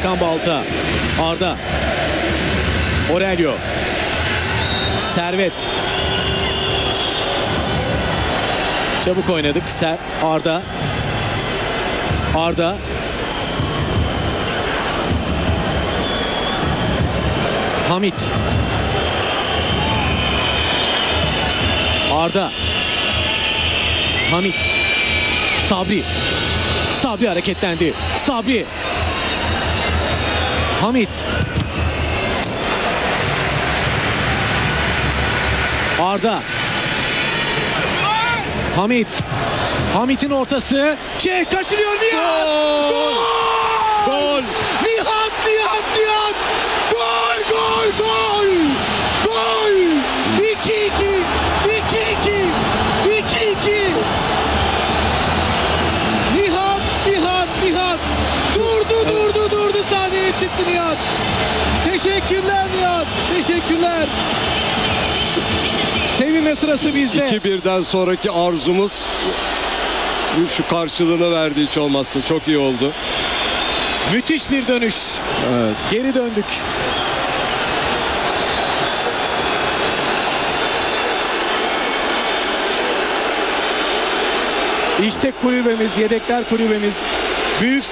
Hakan Balta. Arda. Aurelio. Servet. Çabuk oynadık. Arda. Arda. Hamit. Arda. Hamit. Sabri. Sabri hareketlendi. Sabri. Hamit. Arda. Hamit. Hamit'in ortası. Kaçırıyor Nihat. Gol! Gol! Nihat! Gol! Gol! 2-2. Nihat. Durdu. Sahneye çıktı Nihat. Teşekkürler Nihat. Teşekkürler. Sevinme sırası bizde. 2-1'den sonraki arzumuz şu karşılığını verdi, hiç olmazsa çok iyi oldu. Müthiş bir dönüş. Evet. Geri döndük. İşte kulübemiz, yedekler kulübemiz. Büyük